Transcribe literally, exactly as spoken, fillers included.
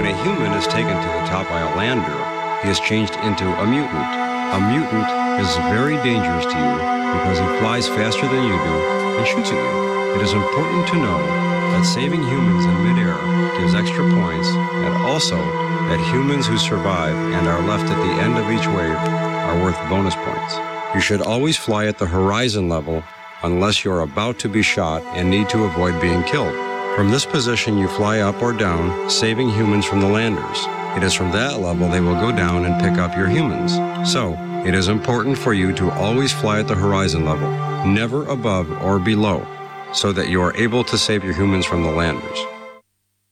a human is taken to the top by a lander, he is changed into a mutant. A mutant is very dangerous to you because he flies faster than you do and shoots at you. It is important to know that saving humans in midair gives extra points, and also that humans who survive and are left at the end of each wave are worth bonus points. You should always fly at the horizon level unless you're about to be shot and need to avoid being killed. From this position, you fly up or down, saving humans from the landers. It is from that level they will go down and pick up your humans. So, it is important for you to always fly at the horizon level, never above or below, so that you are able to save your humans from the landers.